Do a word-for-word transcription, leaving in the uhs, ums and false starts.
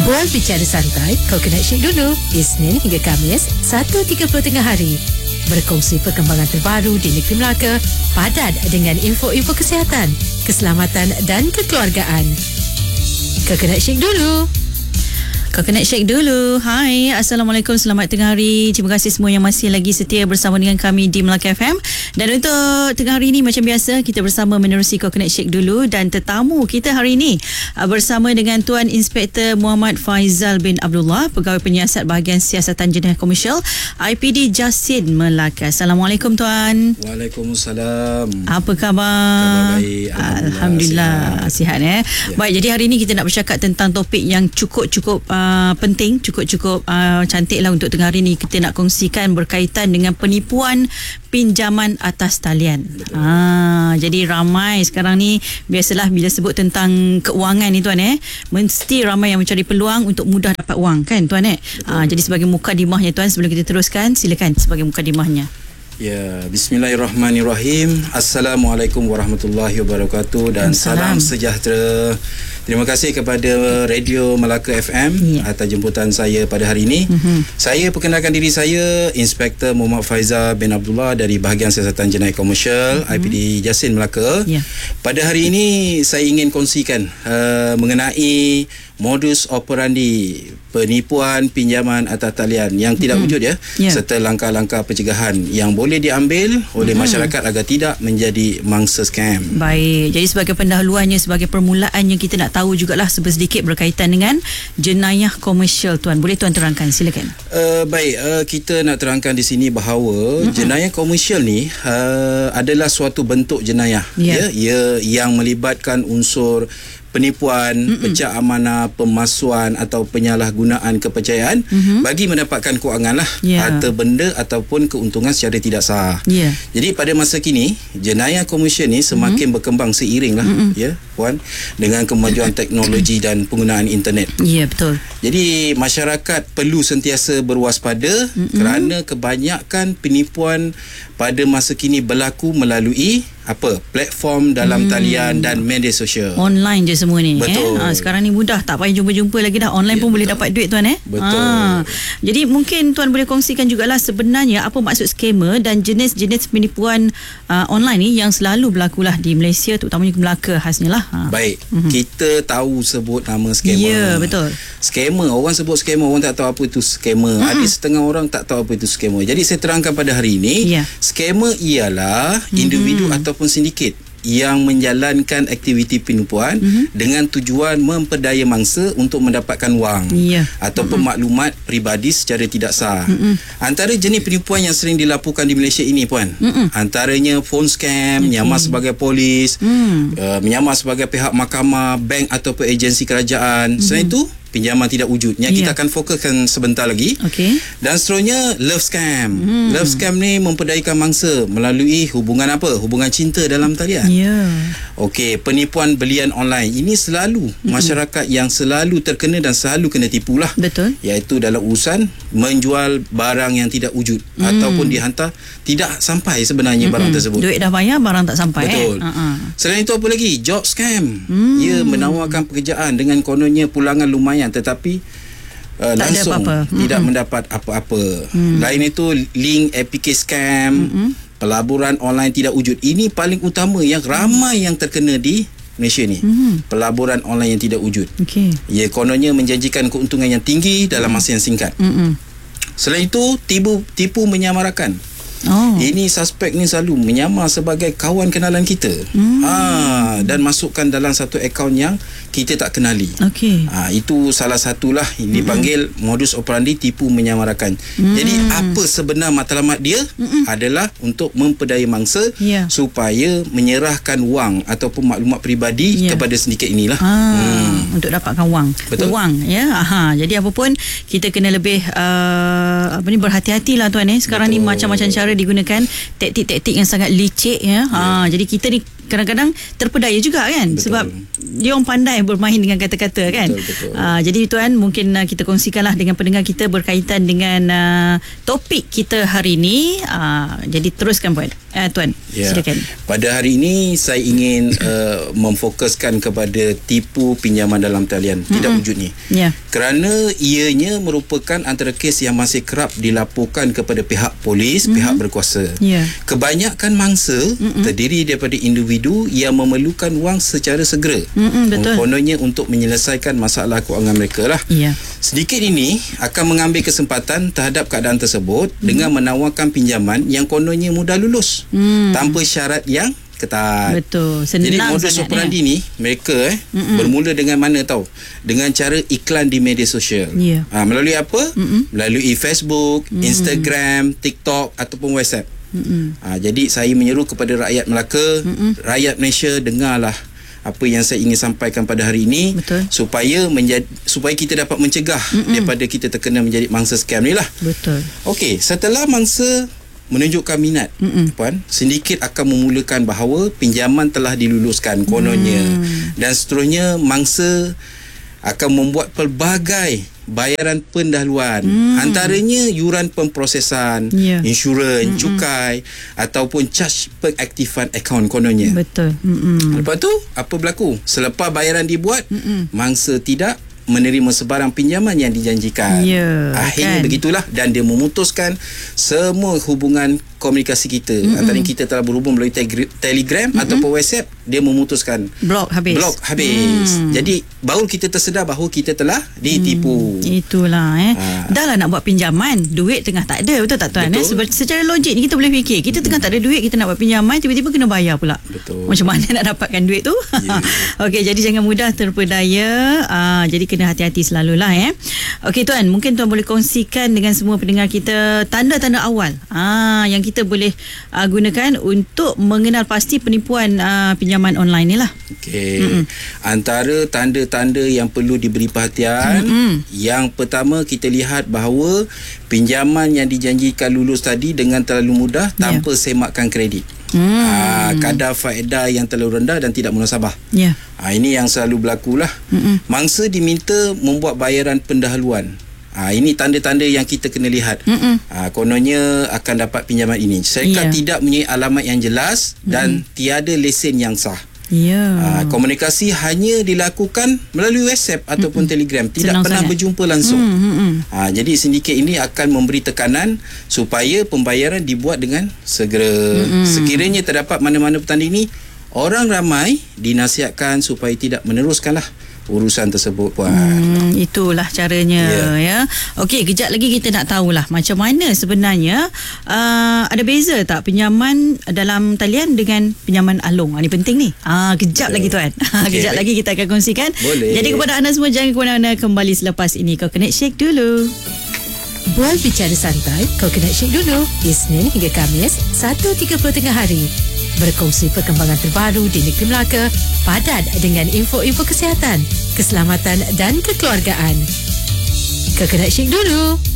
Bual bicara santai, Coconut Shake dulu. Isnin hingga Khamis, satu tiga puluh tengah hari. Berkongsi perkembangan terbaru di negeri Melaka, padat dengan info-info kesihatan, keselamatan dan kekeluargaan. Coconut Shake dulu. Coconut Shake dulu. Hai, Assalamualaikum, selamat tengah hari. Terima kasih semua yang masih lagi setia bersama dengan kami di Melaka F M. Dan untuk tengah hari ini macam biasa, kita bersama menerusi Coconut Shake dulu. Dan tetamu kita hari ini bersama dengan Tuan Inspektor Muhammad Faizal bin Abdullah, Pegawai Penyiasat Bahagian Siasatan Jenayah Komersial I P D Jasin Melaka. Assalamualaikum Tuan. Waalaikumsalam. Apa khabar? Khabar baik. Alhamdulillah, Alhamdulillah. Sihat, sihat eh? Ya. Baik, jadi hari ini kita nak bercakap tentang topik yang cukup-cukup uh, Uh, penting, cukup-cukup uh, cantik lah untuk tengah hari ni kita nak kongsikan berkaitan dengan penipuan pinjaman atas talian. Ah, jadi ramai sekarang ni, biasalah bila sebut tentang keuangan ni Tuan eh, mesti ramai yang mencari peluang untuk mudah dapat wang kan Tuan eh. Ah, jadi sebagai mukadimahnya Tuan, sebelum kita teruskan, silakan sebagai mukadimahnya. Ya, bismillahirrahmanirrahim. Assalamualaikum warahmatullahi wabarakatuh dan salam sejahtera. Terima kasih kepada Radio Melaka F M ya. atas jemputan saya pada hari ini. Mm-hmm. Saya perkenalkan diri saya, Inspektor Muhammad Faizal bin Abdullah dari Bahagian Siasatan Jenayah Komersial mm-hmm. I P D Jasin Melaka. Ya. Pada hari ini saya ingin kongsikan uh, mengenai modus operandi penipuan pinjaman atas talian yang tidak mm-hmm. wujud ya, yeah. serta langkah-langkah pencegahan yang boleh diambil oleh mm-hmm. masyarakat agar tidak menjadi mangsa scam. Baik, jadi sebagai pendahuluannya, sebagai permulaannya, kita nak tahu jugalah sedikit berkaitan dengan jenayah komersial Tuan. Boleh Tuan terangkan, silakan. Uh, baik, uh, kita nak terangkan di sini bahawa mm-hmm. jenayah komersial ni uh, adalah suatu bentuk jenayah yeah. ya, ya, yang melibatkan unsur penipuan, Mm-mm. pecah amanah, pemalsuan atau penyalahgunaan kepercayaan mm-hmm. bagi mendapatkan kewangan lah, yeah. harta benda ataupun keuntungan secara tidak sah. Yeah. Jadi pada masa kini, jenayah komersial ni semakin mm-hmm. berkembang seiring lah, mm-hmm. ya, Puan, dengan kemajuan teknologi dan penggunaan internet. Ya, yeah, betul. Jadi masyarakat perlu sentiasa berwaspada mm-hmm. kerana kebanyakan penipuan pada masa kini berlaku melalui apa? Platform dalam hmm. talian dan media sosial. Online je semua ni. Betul. Eh? Ha, sekarang ni mudah, tak payah jumpa-jumpa lagi dah. Online ya, pun betul. boleh dapat duit Tuan eh. Betul. Ha. Jadi mungkin Tuan boleh kongsikan jugalah sebenarnya apa maksud skamer dan jenis-jenis penipuan uh, online ni yang selalu berlakulah di Malaysia, terutamanya di Melaka khasnya lah. Ha. Baik. Mm-hmm. Kita tahu sebut nama skamer. Ya, betul. Skamer, orang sebut skamer, orang tak tahu apa itu skamer. Mm-hmm. Ada setengah orang tak tahu apa itu skamer. Jadi saya terangkan pada hari ini, yeah. skamer ialah mm-hmm. individu ataupun sindiket yang menjalankan aktiviti penipuan mm-hmm. dengan tujuan memperdaya mangsa untuk mendapatkan wang yeah. ataupun mm-hmm. maklumat peribadi secara tidak sah. Mm-hmm. Antara jenis penipuan yang sering dilaporkan di Malaysia ini Puan, mm-hmm. antaranya phone scam, okay. menyamar sebagai polis, mm. uh, menyamar sebagai pihak mahkamah, bank ataupun agensi kerajaan. Mm-hmm. Selain itu, pinjaman tidak wujud yang yeah. kita akan fokuskan sebentar lagi. Okay. Dan seterusnya, love scam. Hmm. Love scam ni memperdayakan mangsa melalui hubungan apa? Hubungan cinta dalam talian. Yeah. Okey, penipuan belian online. Ini selalu hmm. masyarakat yang selalu terkena dan selalu kena tipu lah. Betul. Iaitu dalam urusan menjual barang yang tidak wujud hmm. ataupun dihantar tidak sampai sebenarnya hmm. barang tersebut. Duit dah bayar, barang tak sampai. Betul. Eh? Uh-huh. Selain itu apa lagi? Job scam. Hmm. Ia menawarkan pekerjaan dengan kononnya pulangan lumayan, tetapi uh, langsung apa-apa. tidak mm-hmm. mendapat apa-apa. Mm. Lain itu link A P K scam, mm-hmm. pelaburan online tidak wujud. Ini paling utama yang ramai mm. yang terkena di Malaysia ni. Mm. Pelaburan online yang tidak wujud. Okay. Ia kononnya menjanjikan keuntungan yang tinggi dalam masa yang singkat. Mm-hmm. Selain itu, tipu tipu menyamarakan. Oh. Ini suspek ni selalu menyamar sebagai kawan kenalan kita. Hmm. Ha, dan masukkan dalam satu akaun yang kita tak kenali. Okay. Ha, itu salah satulah yang dipanggil hmm. modus operandi tipu menyamarakan. Hmm. Jadi apa sebenar matlamat dia hmm. adalah untuk memperdaya mangsa yeah. supaya menyerahkan wang ataupun maklumat peribadi yeah. kepada sindiket inilah. Ha, hmm. untuk dapatkan wang. Betul. Wang ya. Aha, jadi apa pun kita kena lebih uh, apa ni berhati-hatilah Tuan eh. Sekarang Betul. ni macam-macam cara digunakan, taktik-taktik yang sangat licik ya. Ha, yeah. jadi kita ni kadang-kadang terpedaya juga kan. Betul. Sebab dia orang pandai bermain dengan kata-kata kan. Betul, betul. Uh, jadi tuan, mungkin uh, kita kongsikanlah dengan pendengar kita berkaitan dengan uh, topik kita hari ini. Uh, jadi teruskan puan. Uh, tuan, ya. Silakan. Pada hari ini saya ingin uh, memfokuskan kepada tipu pinjaman dalam talian mm-hmm. tidak wujud ni. Ya. Kerana ianya merupakan antara kes yang masih kerap dilaporkan kepada pihak polis, mm-hmm. pihak berkuasa. Ya. Kebanyakan mangsa mm-hmm. terdiri daripada individu yang memerlukan wang secara segera. Mm-hmm, betul. Kononnya untuk menyelesaikan masalah kewangan mereka lah. Ya. Sedikit ini akan mengambil kesempatan terhadap keadaan tersebut mm-hmm. dengan menawarkan pinjaman yang kononnya mudah lulus mm. tanpa syarat yang ketat. Betul. Senang. Jadi modus operandi ni mereka eh Mm-mm. bermula dengan mana tahu? Dengan cara iklan di media sosial. Yeah. Ha, melalui apa? Mm-mm. Melalui Facebook, Mm-mm. Instagram, TikTok ataupun WhatsApp. Ha, jadi saya menyeru kepada rakyat Melaka, Mm-mm. rakyat Malaysia, dengarlah apa yang saya ingin sampaikan pada hari ini. Betul. supaya menjadi supaya kita dapat mencegah Mm-mm. daripada kita terkena menjadi mangsa scam ni lah. Betul. Okey, setelah mangsa menunjukkan minat, Mm-mm. puan, sindiket akan memulakan bahawa pinjaman telah diluluskan kononnya, mm. dan seterusnya mangsa akan membuat pelbagai bayaran pendahuluan, mm. antaranya yuran pemprosesan, yeah. insurans, Mm-mm. cukai ataupun charge pengaktifan akaun kononnya. Betul. Mm-mm. Lepas tu apa berlaku? Selepas bayaran dibuat, Mm-mm. mangsa tidak menerima sebarang pinjaman yang dijanjikan. Ya, akhirnya kan? Begitulah, dan dia memutuskan semua hubungan komunikasi kita. Mm-mm. Antara kita telah berhubung melalui te- Telegram Mm-mm. ataupun WhatsApp, dia memutuskan blok habis. Blok habis. Mm. Jadi baru kita tersedar bahawa kita telah ditipu. Mm. Itulah eh. Ha. Dah lah nak buat pinjaman, duit tengah tak ada, betul tak tuan? Betul. Eh? Sebab secara logik ni kita boleh fikir, kita tengah tak ada duit, kita nak buat pinjaman, tiba-tiba kena bayar pula. Betul. Macam mana nak dapatkan duit tu? Yeah. Okey, jadi jangan mudah terpedaya. Uh, jadi kena hati-hati selalulah eh. Okey tuan, mungkin tuan boleh kongsikan dengan semua pendengar kita tanda-tanda awal ah yang kita boleh uh, gunakan untuk mengenal pasti penipuan uh, pinjaman online ni lah. Okey. Mm-mm. Antara tanda-tanda yang perlu diberi perhatian, Mm-mm. yang pertama kita lihat bahawa pinjaman yang dijanjikan lulus tadi dengan terlalu mudah tanpa yeah. semakkan kredit. Hmm. Ha, kadar faedah yang terlalu rendah dan tidak munasabah. Yeah. Ha, ini yang selalu berlaku lah. Mm-mm. Mangsa diminta membuat bayaran pendahuluan. Ha, ini tanda-tanda yang kita kena lihat. Ha, kononnya akan dapat pinjaman ini. Syarikat yeah. tidak mempunyai alamat yang jelas dan Mm-mm. tiada lesen yang sah. Yeah. Ha, komunikasi hanya dilakukan melalui WhatsApp ataupun Mm-mm. Telegram, tidak Senang pernah sangat. berjumpa langsung. Ha, jadi sindiket ini akan memberi tekanan supaya pembayaran dibuat dengan segera. Mm-mm. Sekiranya terdapat mana-mana petanda ini, orang ramai dinasihatkan supaya tidak meneruskanlah urusan tersebut puan. Hmm, itulah caranya yeah. ya. Okey, kejap lagi kita nak tahulah macam mana sebenarnya uh, ada beza tak pinjaman dalam talian dengan pinjaman along. Ah, ni penting ni. Ah, kejap Betul. lagi tuan. Okay, kejap baik. lagi kita akan kongsikan. Boleh. Jadi kepada anda semua, jangan ke mana-mana, kembali selepas ini. Coconut Shake dulu. Buat bicara santai, Coconut Shake dulu. Isnin hingga Khamis, satu tiga puluh tengah hari. Berkongsi perkembangan terbaru di negeri Melaka, padat dengan info-info kesihatan, keselamatan dan kekeluargaan. Coconut Shake dulu.